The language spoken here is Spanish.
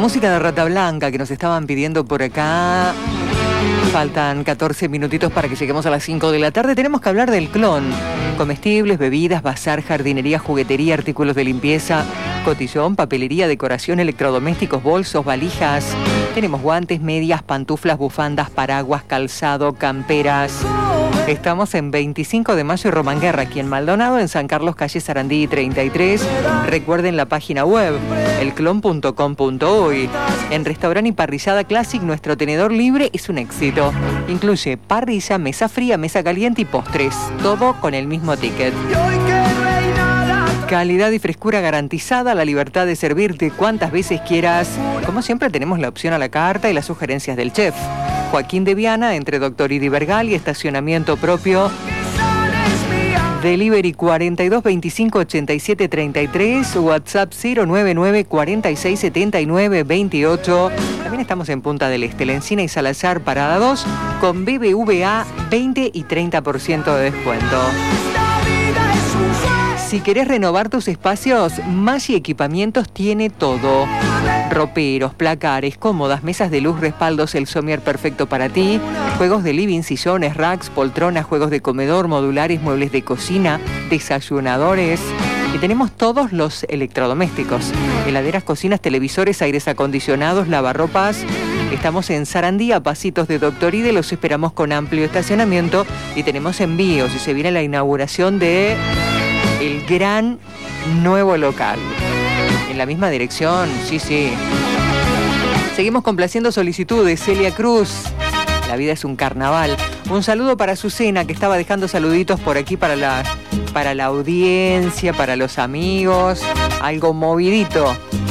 música de Rata Blanca que nos estaban pidiendo por acá. Faltan 14 minutitos para que lleguemos a las 5 de la tarde. Tenemos que hablar del Clon. Comestibles, bebidas, bazar, jardinería, juguetería, artículos de limpieza, cotillón, papelería, decoración, electrodomésticos, bolsos, valijas. Tenemos guantes, medias, pantuflas, bufandas, paraguas, calzado, camperas. Estamos en 25 de mayo y Romanguerra, aquí en Maldonado, en San Carlos, calle Sarandí 33. Recuerden la página web, elclon.com.uy. En Restaurante y Parrillada Classic, nuestro tenedor libre es un éxito. Incluye parrilla, mesa fría, mesa caliente y postres. Todo con el mismo ticket. Calidad y frescura garantizada, la libertad de servirte cuantas veces quieras. Como siempre tenemos la opción a la carta y las sugerencias del chef. Joaquín de Viana, entre Doctor y Vergal y estacionamiento propio. Delivery 42 25 87 33, WhatsApp 099 46 79 28. También estamos en Punta del Este, La Encina y Salazar, Parada 2, con BBVA 20 y 30% de descuento. Si querés renovar tus espacios, Maggi Equipamientos tiene todo. Roperos, placares, cómodas, mesas de luz, respaldos, el somier perfecto para ti, juegos de living, sillones, racks, poltronas, juegos de comedor, modulares, muebles de cocina, desayunadores. Y tenemos todos los electrodomésticos, heladeras, cocinas, televisores, aires acondicionados, lavarropas. Estamos en Sarandí, a pasitos de Doctor Ide, los esperamos con amplio estacionamiento y tenemos envíos. Y se viene la inauguración de el gran nuevo local. En la misma dirección, sí. Seguimos complaciendo solicitudes. Celia Cruz, la vida es un carnaval. Un saludo para Azucena, que estaba dejando saluditos por aquí para la audiencia, para los amigos. Algo movidito